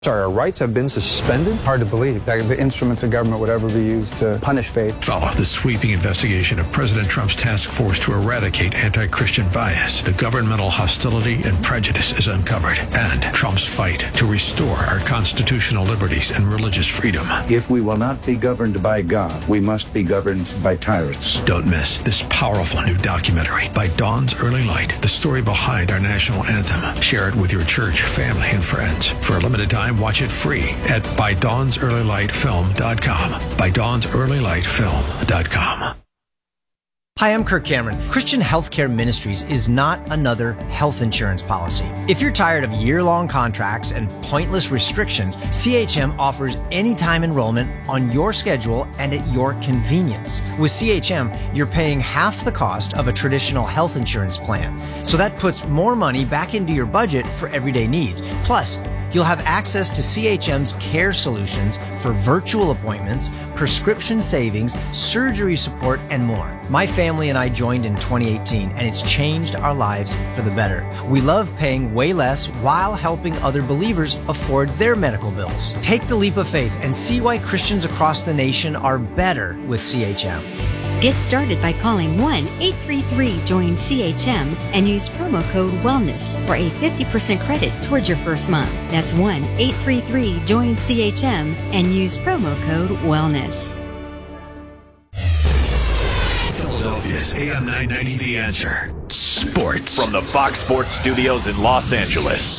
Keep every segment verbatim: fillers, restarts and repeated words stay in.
Sorry, our rights have been suspended? Hard to believe that the instruments of government would ever be used to punish faith. Follow the sweeping investigation of President Trump's task force to eradicate anti-Christian bias. The governmental hostility and prejudice is uncovered, and Trump's fight to restore our constitutional liberties and religious freedom. If we will not be governed by God, we must be governed by tyrants. Don't miss this powerful new documentary by Dawn's Early Light, the story behind our national anthem. Share it with your church, family, and friends. For a limited time, watch it free at by dawns early light film dot com. by dawns early light film dot com. Hi, I'm Kirk Cameron. Christian Healthcare Ministries is not another health insurance policy. If you're tired of year-long contracts and pointless restrictions, C H M offers anytime enrollment on your schedule and at your convenience. With C H M, you're paying half the cost of a traditional health insurance plan. So that puts more money back into your budget for everyday needs. Plus, you'll have access to C H M's care solutions for virtual appointments, prescription savings, surgery support, and more. My family and I joined in twenty eighteen, and it's changed our lives for the better. We love paying way less while helping other believers afford their medical bills. Take the leap of faith and see why Christians across the nation are better with C H M. Get started by calling one eight three three join C H M and use promo code WELLNESS for a fifty percent credit towards your first month. That's one eight three three join C H M and use promo code WELLNESS. Philadelphia's A M nine ninety The Answer. Sports. From the Fox Sports Studios in Los Angeles,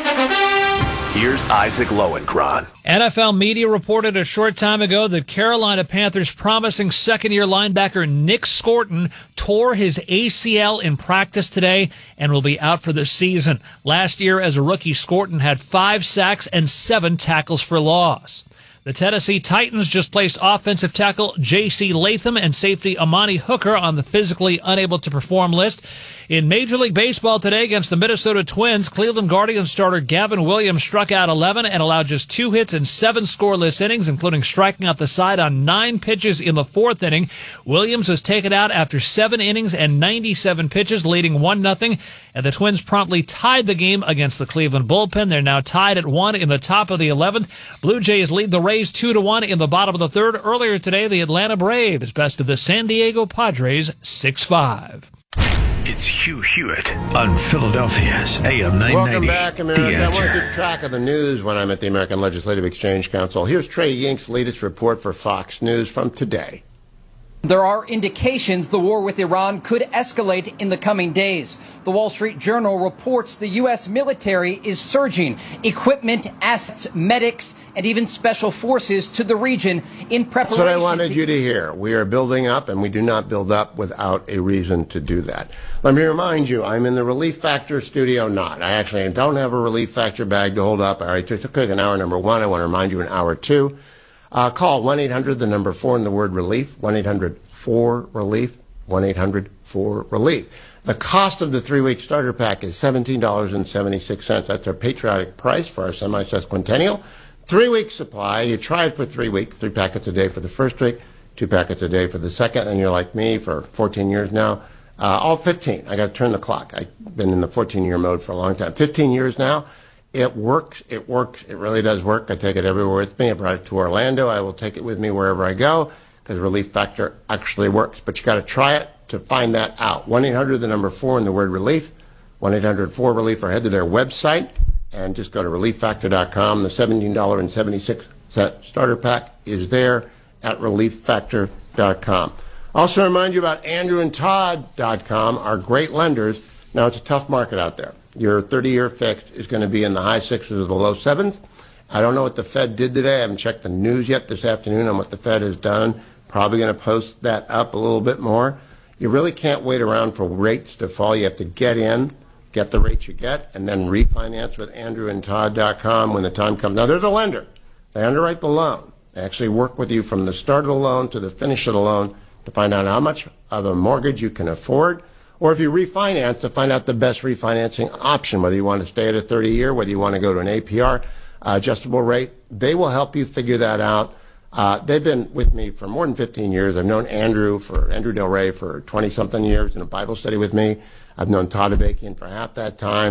here's Isaac Lowenkron. N F L media reported a short time ago that Carolina Panthers promising second-year linebacker Nick Scorton tore his A C L in practice today and will be out for the season. Last year, as a rookie, Scorton had five sacks and seven tackles for loss. The Tennessee Titans just placed offensive tackle J C Latham and safety Amani Hooker on the physically unable to perform list. In Major League Baseball today against the Minnesota Twins, Cleveland Guardians starter Gavin Williams struck out eleven and allowed just two hits and seven scoreless innings, including striking out the side on nine pitches in the fourth inning. Williams was taken out after seven innings and ninety-seven pitches, leading one nothing, and the Twins promptly tied the game against the Cleveland bullpen. They're now tied at one in the top of the eleventh. Blue Jays lead the Rays two to one in the bottom of the third. Earlier today, the Atlanta Braves bested the San Diego Padres six five. It's Hugh Hewitt on Philadelphia's A M nine ninety. Welcome back, America. I want to keep track of the news when I'm at the American Legislative Exchange Council. Here's Trey Yink's latest report for Fox News from today. There are indications the war with Iran could escalate in the coming days. The Wall Street Journal reports the U S military is surging equipment, assets, medics, and even special forces to the region in preparation. That's what I wanted you to hear. We are building up, and we do not build up without a reason to do that. Let me remind you, I'm in the Relief Factor studio not. I actually don't have a Relief Factor bag to hold up. I already took an hour number one. I want to remind you an hour two. Uh, call one eight hundred, the number four, and the word relief, one eight hundred four relief, one eight hundred four relief. The cost of the three-week starter pack is seventeen dollars and seventy-six cents. That's our patriotic price for our semi-sesquicentennial. Three-week supply. You try it for three weeks, three packets a day for the first week, two packets a day for the second, and you're like me for fourteen years now. Uh, all fifteen. I got to turn the clock. I've been in the fourteen-year mode for a long time. fifteen years now. It works. It works. It really does work. I take it everywhere with me. I brought it to Orlando. I will take it with me wherever I go because Relief Factor actually works. But you got to try it to find that out. one eight hundred, the number four, and the word relief. one eight hundred four relief, or head to their website and just go to relief factor dot com. The seventeen dollars and seventy-six cents starter pack is there at relief factor dot com. Also remind you about andrew and todd dot com, our great lenders. Now, it's a tough market out there. Your thirty-year fixed is going to be in the high sixes or the low sevens. I don't know what the Fed did today. I haven't checked the news yet this afternoon on what the Fed has done. Probably going to post that up a little bit more. You really can't wait around for rates to fall. You have to get in, get the rates you get, and then refinance with andrew and todd dot com when the time comes. Now, there's a lender. They underwrite the loan. They actually work with you from the start of the loan to the finish of the loan to find out how much of a mortgage you can afford. Or if you refinance, to find out the best refinancing option, whether you want to stay at a thirty-year, whether you want to go to an A P R, uh, adjustable rate. They will help you figure that out. Uh, they've been with me for more than fifteen years. I've known Andrew for Andrew Del Rey for twenty-something years in a Bible study with me. I've known Todd Abakian for half that time.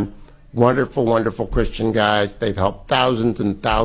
Wonderful, wonderful Christian guys. They've helped thousands and thousands